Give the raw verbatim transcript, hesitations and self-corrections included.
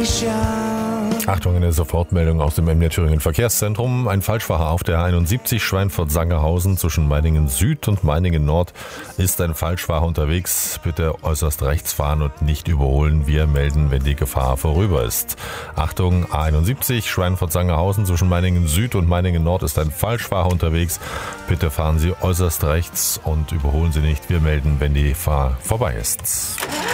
Achtung, eine Sofortmeldung aus dem MDR Thüringen Verkehrszentrum. Ein Falschfahrer auf der einundsiebzig Schweinfurt-Sangerhausen zwischen Meiningen Süd und Meiningen Nord ist ein Falschfahrer unterwegs. Bitte äußerst rechts fahren und nicht überholen. Wir melden, wenn die Gefahr vorüber ist. Achtung, A einundsiebzig Schweinfurt-Sangerhausen zwischen Meiningen Süd und Meiningen Nord ist ein Falschfahrer unterwegs. Bitte fahren Sie äußerst rechts und überholen Sie nicht. Wir melden, wenn die Gefahr vorbei ist.